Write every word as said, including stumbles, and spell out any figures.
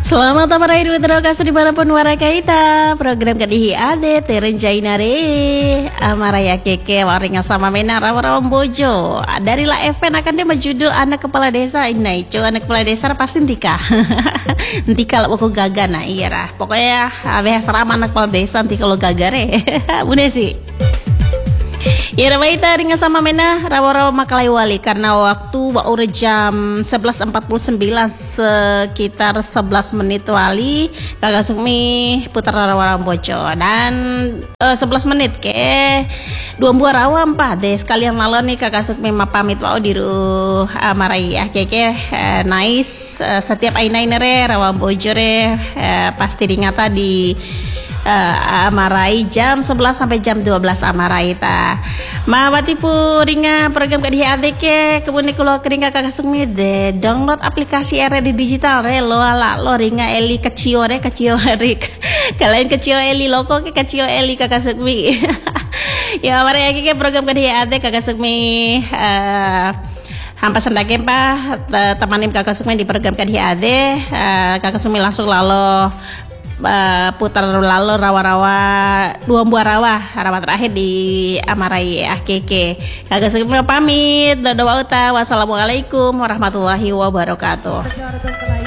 Selamat amarai dua terokasi dimanapun warakaita. Program kadihi ade terenjainare amaraya keke waringa sama mena rawa-rawa bojo. Dari La Event akan dia berjudul anak kepala desa ini. Coba anak kepala desa pasti ntika. Ntika lo aku gagal nah iya lah. Pokoknya abeh serama anak kepala desa nanti kalau gagare. Bune sih. Ya Rawaita ringa sama mena rawa-rawa makalai wali karena waktu baru jam sebelas empat puluh sembilan sekitar sebelas menit wali kakak sukmi putar rawa-rawa boco dan uh, sebelas menit ke dua buah rawa empat deh sekalian lalu nih kakak sukmi ma pamit wau diru uh, marai ya keke uh, nice uh, setiap aina inere rawa bojo re uh, pasti ringata di Uh, amarai jam sebelas sampai jam dua belas amarai ta. Ma batipu ringa program kadi adek ke kebun kulo keringa kakak sukmi de download aplikasi R di digital re lo ala lo ringa eli kecil re kecil re kalian kecil eli loko ke kecil eli kakak sukmi. Ya mari ke program kadi adek kakak sukmi uh, hampa sendake pa temanin kakak sukmi di program kadi adek uh, kakak sukmi langsung lalu Uh, putar lalu rawa-rawa dua buah rawa rawa terakhir di amarai akeke kakak sukmi pamit doa uta wassalamualaikum warahmatullahi wabarakatuh.